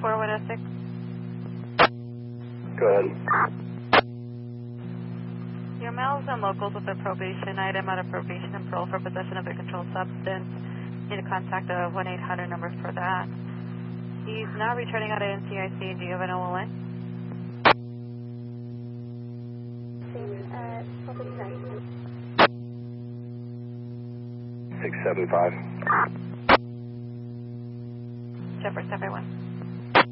4106. Go ahead. Your mail's and locals with a probation item out of probation and parole for possession of a controlled substance. Need to contact the 1-800 number for that. He's now returning out of NCIC. Do you have an OLN? Property license. 675. Shepherd, everyone.